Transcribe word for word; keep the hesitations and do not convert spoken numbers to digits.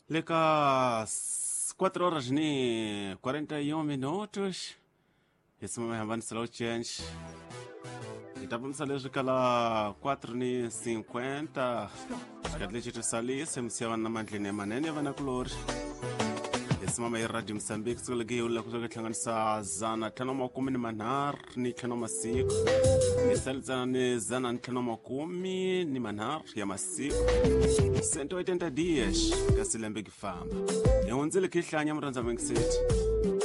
Leca quatro horas ni quarenta e um minutos. Esse momento é avanço slow change. E tá vamos ali aquela quatro ni cinquenta. Kadle chitu sali semsiawan na mandline manene vana color. Esse momento é rádio Moçambique sulagi ulla kutoka tlangan sa zana tano makumi ni manar ni tano masiku. Isal zana ni zana ni tano makumi ni manar ya masiku. cento e oitenta dias kasilembe kifamba. Eunzile kihlanya mranza mengseti.